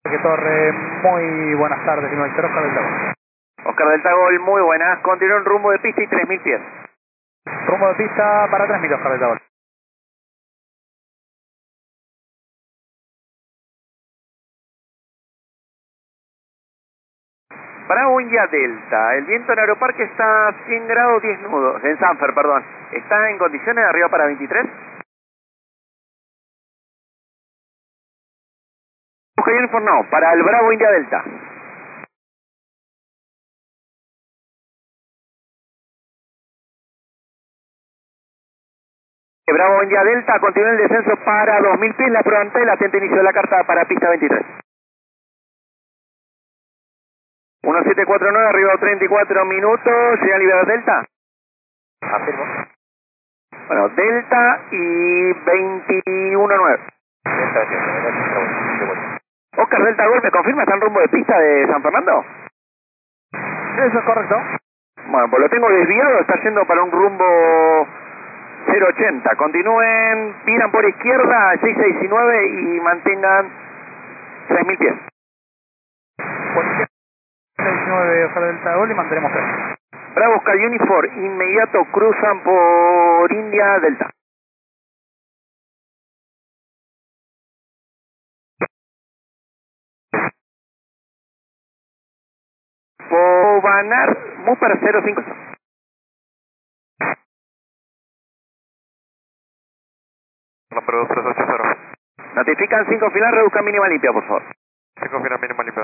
Que Torre, muy buenas tardes, Oscar del Tagol. Oscar del Tagol, muy buenas. Continúa en rumbo de pista y 3000 pies. Rumbo de pista para 3000, Oscar del Tagol. Bravo India Delta. El viento en Aeroparque está a 100 grados 10 nudos. En Sanfer, perdón. ¿Está en condiciones de arriba para 23? Busca Uniform no, para el Bravo India Delta. Bravo India Delta, continúa el descenso para 2000 pies, la prueba ante el atento inicio de la carta para pista 23. 1749, arriba 34 minutos, ¿sería liberado Delta? Afirmo. Bueno, Delta y 21.9. Oscar Delta Gol, ¿me confirma? ¿Está en rumbo de pista de San Fernando? Eso es correcto. Bueno, pues lo tengo desviado, está yendo para un rumbo 080. Continúen, pidan por izquierda 669 y mantengan 3000 pies. Por izquierda 19, Oscar del Tagol y mantenemos 3. Bravo Oscar Uniform, inmediato cruzan por India Delta. Pobanar, muy para 05. La Pro 380. Notifican 5 final, reduzcan mínima limpia, por favor. 5 final mínima limpia.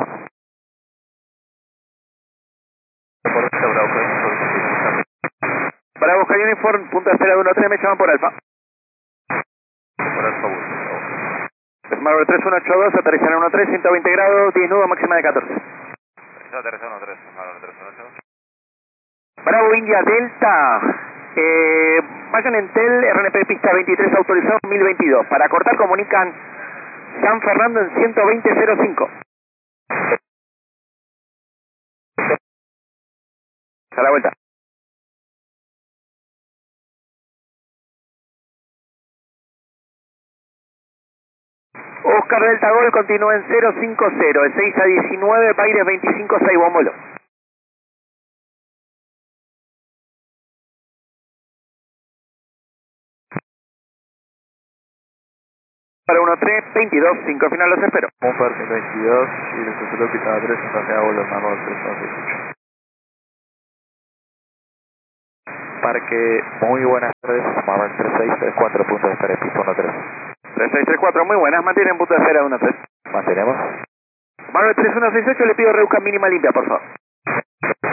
Bravo Oscar Uniform, punto de espera 13, me llaman por Alfa. Por Alfa Bus. Smart 3182, aterrizan a 13, 120 grados, 10 nudos, máxima de 14. Aterrizar 13, Smart 318. Bravo India Delta, vayan en TEL, RNP pista 23 autorizado 1022. Para cortar comunican San Fernando en 120.05. A la vuelta. Oscar Delta Gol continúa en 050, de 6 a 19, Baires 25-6, buen vuelo. Para 1322, 5 final los espero. Monfer 1022 y el Suzuki pista 3 en Santiago, los Marros 318. Parque, muy buenas tardes, Marros 3634, punto de espera, pista 13. 3634, muy buenas, mantienen punto de espera 13. Mantenemos. Marvel 3168, le pido reduzcan mínima limpia, por favor.